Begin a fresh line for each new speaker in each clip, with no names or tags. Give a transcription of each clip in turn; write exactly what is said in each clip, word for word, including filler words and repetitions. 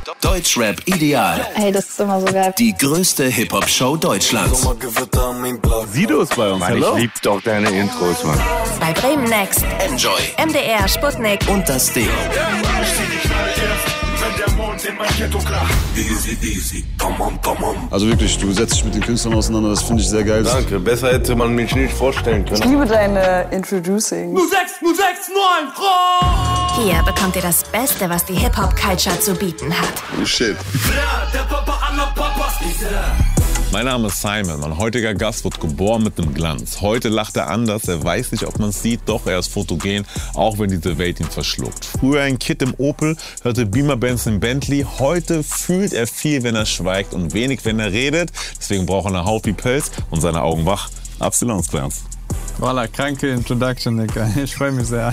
Deutschrap ideal.
Hey, das ist immer so geil.
Die größte Hip-Hop-Show Deutschlands.
Sido ist bei uns.
Mann,
Hallo.
ich lieb doch deine Intros, Mann.
Bei Bremen Next,
Enjoy
M D R, Sputnik
und das Ding.
Also wirklich, du setzt dich mit den Künstlern auseinander, das finde ich sehr geil.
Danke, besser hätte man mich nicht vorstellen
Ich
können.
liebe deine Introducing.
Hier bekommt ihr das Beste, was die Hip-Hop-Culture zu bieten hat.
Oh shit.
Mein Name ist Simon. Mein heutiger Gast wird geboren mit einem Glanz. Heute lacht er anders. Er weiß nicht, ob man es sieht. Doch, er ist fotogen, auch wenn diese Welt ihn verschluckt. Früher ein Kid im Opel, hörte Beamer-Bands im Bentley. Heute fühlt er viel, wenn er schweigt und wenig, wenn er redet. Deswegen braucht er eine Haut wie Pelz und seine Augen wach. Abstinenz bei uns.
Voila, kranke Introduction, Digga. Ich freue mich sehr.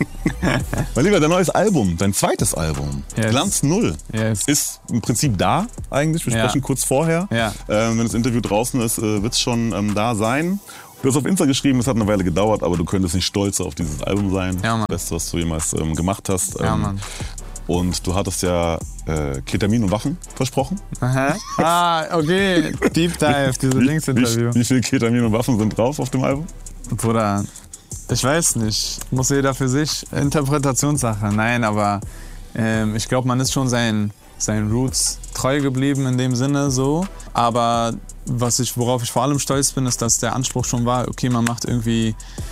Mein Lieber, dein neues Album, dein zweites Album,
Yes.
Glanz Null,
Yes.
ist im Prinzip da eigentlich. Wir
Ja.
sprechen kurz vorher.
Ja.
Ähm, wenn das Interview draußen ist, äh, wird es schon ähm, da sein. Du hast auf Insta geschrieben, es hat eine Weile gedauert, aber du könntest nicht stolz auf dieses Album sein.
Ja, Mann.
Das Beste, was du jemals ähm, gemacht hast.
Ja,
Ähm,
Mann.
Und du hattest ja äh, Ketamin und Waffen versprochen.
Aha. Ah, okay. Deep Dive, diese
Wie,
Links-Interview.
wie, wie viel Ketamin und Waffen sind drauf auf dem Album?
Bruder, ich weiß nicht. Muss jeder für sich. Interpretationssache. Nein, aber ähm, ich glaube, man ist schon seinen, seinen Roots treu geblieben in dem Sinne so. Aber was ich, worauf ich vor allem stolz bin, ist, dass der Anspruch schon war, okay, man macht irgendwie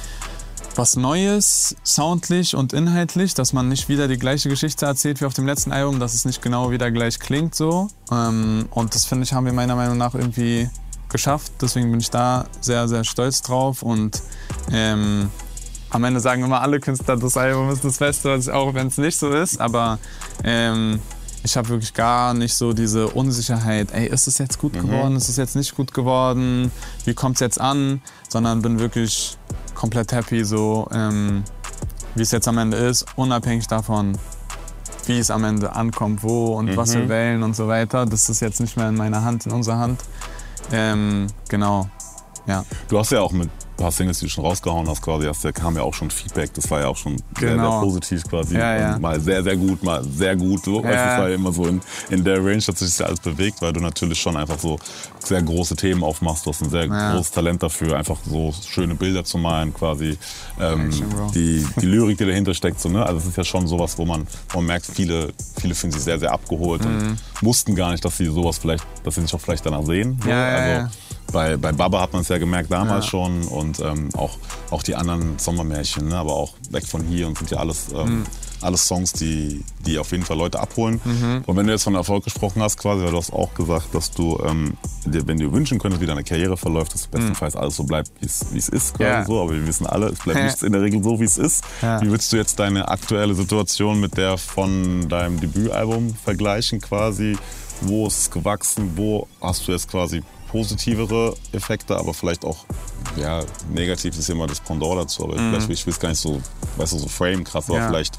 was Neues, soundlich und inhaltlich, dass man nicht wieder die gleiche Geschichte erzählt wie auf dem letzten Album, dass es nicht genau wieder gleich klingt so. Ähm, und das, finde ich, haben wir meiner Meinung nach irgendwie geschafft. Deswegen bin ich da sehr, sehr stolz drauf. Und ähm, am Ende sagen immer alle Künstler, das Album ist das Beste, was ich, auch wenn es nicht so ist. Aber ähm, ich habe wirklich gar nicht so diese Unsicherheit, ey, ist es jetzt gut geworden, mhm. ist es jetzt nicht gut geworden, wie kommt es jetzt an? Sondern bin wirklich komplett happy, so ähm, wie es jetzt am Ende ist, unabhängig davon, wie es am Ende ankommt, wo und mhm. was wir wählen und so weiter. Das ist jetzt nicht mehr in meiner Hand, in unserer Hand. Ähm, genau, ja.
Du hast ja auch mit ein paar Singles, die du schon rausgehauen hast, quasi, hast, da kam ja auch schon Feedback, das war ja auch schon sehr,
Genau.
sehr positiv quasi.
Ja, ja.
Mal sehr, sehr gut, mal sehr gut. So.
Ja.
Es war ja immer so in, in der Range, hat sich das alles bewegt, weil du natürlich schon einfach so sehr große Themen aufmachst. Du hast ein sehr
Ja.
großes Talent dafür, einfach so schöne Bilder zu malen quasi. Ähm,
Action, Bro.
die, die Lyrik, die dahinter steckt. So, ne? Also es ist ja schon sowas, wo man, wo man merkt, viele, viele fühlen sich sehr, sehr abgeholt
Mhm.
und wussten gar nicht, dass sie sowas vielleicht, dass sie sich auch vielleicht danach sehen. So.
Ja, ja,
also,
ja.
Bei, bei Baba hat man es ja gemerkt damals
Ja.
schon und ähm, auch, auch die anderen Sommermärchen, ne? Aber auch Weg von hier und sind ja alles, ähm,
Mhm.
alles Songs, die, die auf jeden Fall Leute abholen.
Mhm.
Und wenn du jetzt von Erfolg gesprochen hast quasi, weil du hast auch gesagt, dass du, ähm, dir, wenn du wünschen könntest, wie deine Karriere verläuft, dass bestenfalls alles so bleibt, wie es wie es ist quasi
Ja.
so, aber wir wissen alle, es bleibt
Ja.
nichts in der Regel so, wie es ist.
Ja.
Wie würdest du jetzt deine aktuelle Situation mit der von deinem Debütalbum vergleichen quasi? Wo ist es gewachsen? Wo hast du jetzt quasi positivere Effekte, aber vielleicht auch, ja, negativ ist immer das Pendant dazu, aber
Mhm.
vielleicht, ich will es gar nicht so, weißt du, so frame krass, aber
Ja.
vielleicht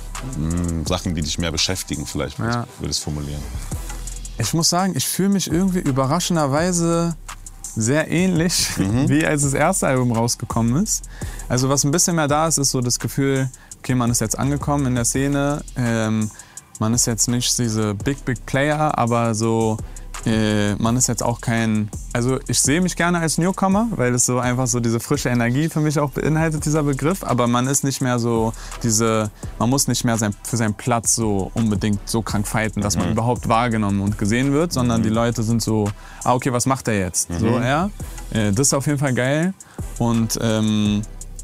mh, Sachen, die dich mehr beschäftigen, vielleicht würde
Ja.
ich, würde ich es formulieren.
Ich muss sagen, ich fühle mich irgendwie überraschenderweise sehr ähnlich,
Mhm.
wie als das erste Album rausgekommen ist. Also was ein bisschen mehr da ist, ist so das Gefühl, okay, man ist jetzt angekommen in der Szene, ähm, man ist jetzt nicht diese Big, Big Player, aber so, äh, man ist jetzt auch kein, also ich sehe mich gerne als Newcomer, weil es so einfach so diese frische Energie für mich auch beinhaltet, dieser Begriff, aber man ist nicht mehr so diese, man muss nicht mehr sein, für seinen Platz so unbedingt so krank fighten, dass man
Mhm.
überhaupt wahrgenommen und gesehen wird, sondern
Mhm.
die Leute sind so, ah okay, was macht er jetzt?
Mhm.
So, ja, äh, das ist auf jeden Fall geil und ähm,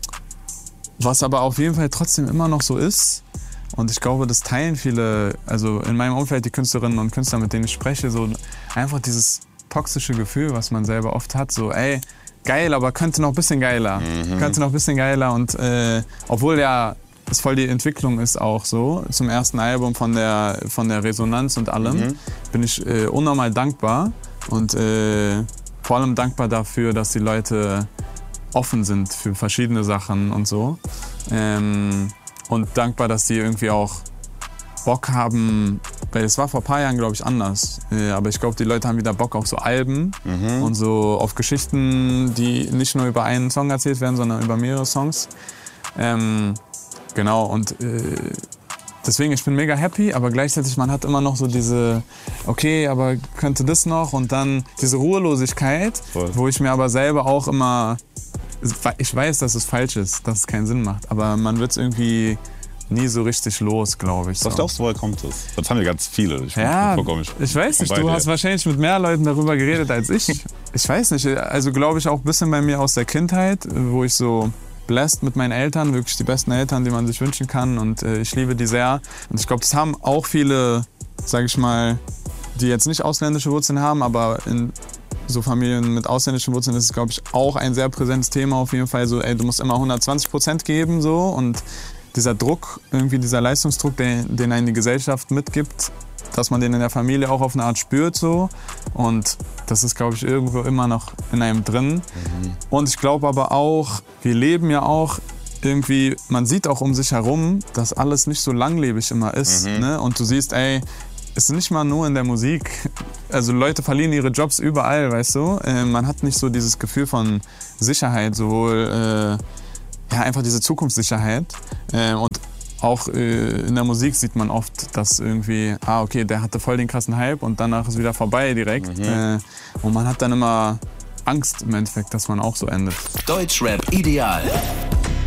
was aber auf jeden Fall trotzdem immer noch so ist, und ich glaube, das teilen viele, also in meinem Umfeld die Künstlerinnen und Künstler, mit denen ich spreche, so einfach dieses toxische Gefühl, was man selber oft hat, so ey, geil, aber könnte noch ein bisschen geiler,
Mhm.
könnte noch ein bisschen geiler und äh, obwohl ja es voll die Entwicklung ist auch so, zum ersten Album von der, von der Resonanz und allem,
Mhm.
bin ich äh, unnormal dankbar und äh, vor allem dankbar dafür, dass die Leute offen sind für verschiedene Sachen und so. Ähm, und dankbar, dass die irgendwie auch Bock haben, weil es war vor ein paar Jahren, glaube ich, anders. Äh, aber ich glaube, die Leute haben wieder Bock auf so Alben
Mhm.
und so auf Geschichten, die nicht nur über einen Song erzählt werden, sondern über mehrere Songs. Ähm, genau, und äh, deswegen, ich bin mega happy, aber gleichzeitig, man hat immer noch so diese, okay, aber könnte das noch und dann diese Ruhelosigkeit,
Voll.
wo ich mir aber selber auch immer, ich weiß, dass es falsch ist, dass es keinen Sinn macht, aber man wird es irgendwie nie so richtig los, glaube ich. So.
Was glaubst du, woher kommt das? Das haben ja ganz viele. Ich,
ja,
ich,
ich weiß nicht, du hast wahrscheinlich mit mehr Leuten darüber geredet als ich. Ich weiß nicht, also glaube ich auch ein bisschen bei mir aus der Kindheit, wo ich so blessed mit meinen Eltern, wirklich die besten Eltern, die man sich wünschen kann und äh, ich liebe die sehr. Und ich glaube, das haben auch viele, sage ich mal, die jetzt nicht ausländische Wurzeln haben, aber in so Familien mit ausländischen Wurzeln ist es, glaube ich, auch ein sehr präsentes Thema auf jeden Fall. So, ey, du musst immer hundertzwanzig Prozent geben so und dieser Druck, irgendwie dieser Leistungsdruck, den, den einen die Gesellschaft mitgibt, dass man den in der Familie auch auf eine Art spürt so und das ist, glaube ich, irgendwo immer noch in einem drin. Mhm. Und ich glaube aber auch, wir leben ja auch irgendwie, man sieht auch um sich herum, dass alles nicht so langlebig immer ist. Mhm. Ne? Und du siehst, ey, es ist nicht mal nur in der Musik, also Leute verlieren ihre Jobs überall, weißt du. Äh, man hat nicht so dieses Gefühl von Sicherheit, sowohl äh, ja, einfach diese Zukunftssicherheit. Äh, und auch äh, in der Musik sieht man oft, dass irgendwie, ah, okay, der hatte voll den krassen Hype und danach ist wieder vorbei direkt. Mhm. Äh, und man hat dann immer Angst im Endeffekt, dass man auch so endet.
Deutschrap ideal.